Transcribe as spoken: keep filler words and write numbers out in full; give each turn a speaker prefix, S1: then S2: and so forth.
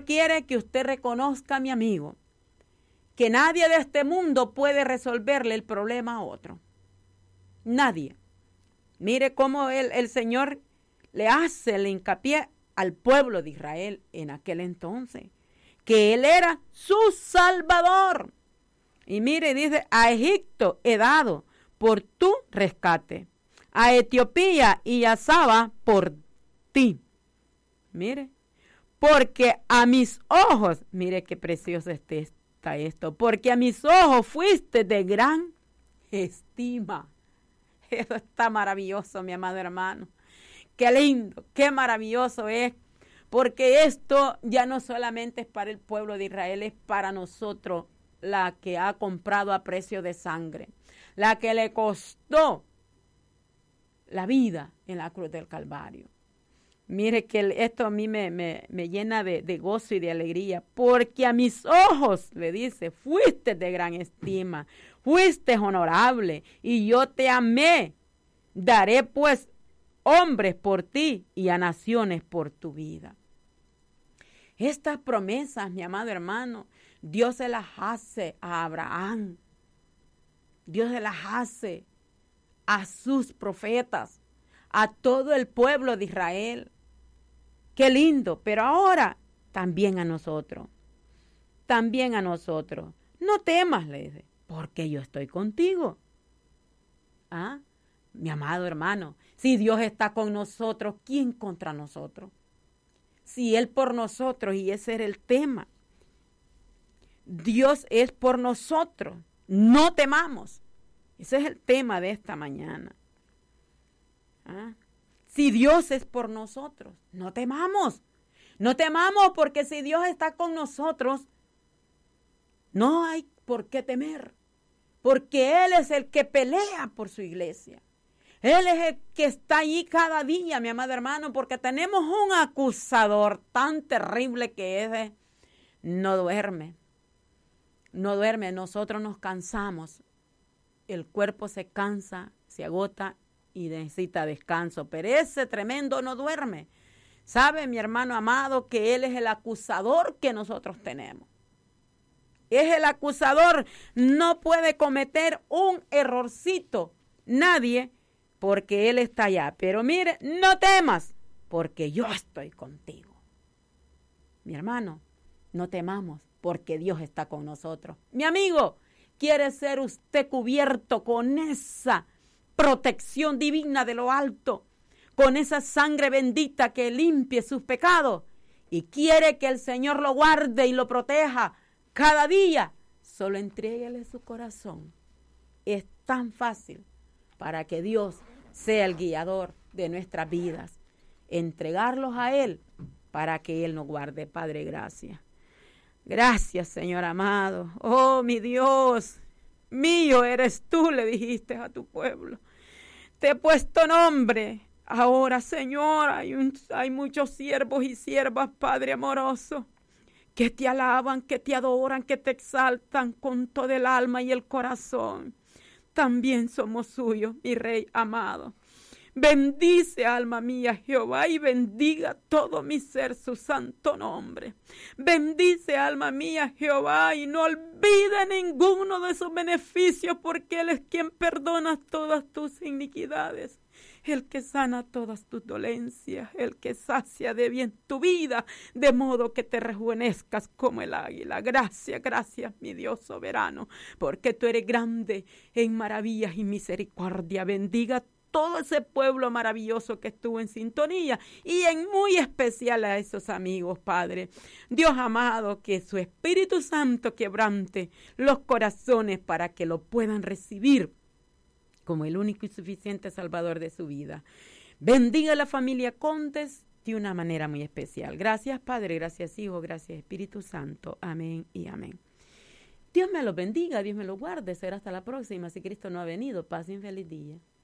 S1: quiere que usted reconozca, mi amigo, que nadie de este mundo puede resolverle el problema a otro. Nadie. Mire cómo el, el Señor le hace el hincapié al pueblo de Israel en aquel entonces, que Él era su Salvador. Y mire, dice, a Egipto he dado por tu rescate, a Etiopía y a Saba por ti. Mire, porque a mis ojos, mire qué precioso está esto, porque a mis ojos fuiste de gran estima. Eso está maravilloso, mi amado hermano. Qué lindo, qué maravilloso es, porque esto ya no solamente es para el pueblo de Israel, es para nosotros, la que ha comprado a precio de sangre, la que le costó la vida en la cruz del Calvario. Mire que esto a mí me, me, me llena de, de gozo y de alegría, porque a mis ojos, le dice, fuiste de gran estima, fuiste honorable, y yo te amé. Daré pues hombres por ti y a naciones por tu vida. Estas promesas, mi amado hermano, Dios se las hace a Abraham. Dios se las hace a sus profetas, a todo el pueblo de Israel. Qué lindo, pero ahora también a nosotros, también a nosotros. No temas, le dice, porque yo estoy contigo. ¿Ah? Mi amado hermano, si Dios está con nosotros, ¿quién contra nosotros? Si Él por nosotros, y ese era el tema. Dios es por nosotros, no temamos. Ese es el tema de esta mañana. ¿Ah? Si Dios es por nosotros, no temamos. No temamos, porque si Dios está con nosotros, no hay por qué temer. Porque Él es el que pelea por su iglesia. Él es el que está allí cada día, mi amado hermano, porque tenemos un acusador tan terrible que es de, no duerme. No duerme, nosotros nos cansamos. El cuerpo se cansa, se agota y necesita descanso, pero ese tremendo no duerme. ¿Sabe, mi hermano amado, que Él es el acusador que nosotros tenemos? Es el acusador, no puede cometer un errorcito, nadie, porque Él está allá. Pero mire, no temas, porque yo estoy contigo. Mi hermano, no temamos, porque Dios está con nosotros. Mi amigo, ¿quiere ser usted cubierto con esa protección divina de lo alto, con esa sangre bendita que limpie sus pecados? Y quiere que el Señor lo guarde y lo proteja cada día. Solo entréguele su corazón. Es tan fácil para que Dios sea el guiador de nuestras vidas. Entregarlos a Él para que Él nos guarde. Padre, gracias. Gracias, Señor amado. Oh, mi Dios, mío eres tú, le dijiste a tu pueblo. Te he puesto nombre. Ahora, Señor, hay, un, hay muchos siervos y siervas, Padre amoroso, que te alaban, que te adoran, que te exaltan con todo el alma y el corazón. También somos suyos, mi Rey amado. Bendice, alma mía, Jehová, y bendiga todo mi ser su santo nombre. Bendice, alma mía, Jehová, y no olvide ninguno de sus beneficios, porque Él es quien perdona todas tus iniquidades, el que sana todas tus dolencias, el que sacia de bien tu vida, de modo que te rejuvenezcas como el águila. Gracias, gracias, mi Dios soberano, porque tú eres grande en maravillas y misericordia. Bendiga todo ese pueblo maravilloso que estuvo en sintonía y en muy especial a esos amigos, Padre. Dios amado, que su Espíritu Santo quebrante los corazones para que lo puedan recibir como el único y suficiente Salvador de su vida. Bendiga a la familia Contes de una manera muy especial. Gracias, Padre, gracias, Hijo, gracias, Espíritu Santo. Amén y amén. Dios me los bendiga, Dios me los guarde. Será hasta la próxima. Si Cristo no ha venido, pasen feliz día.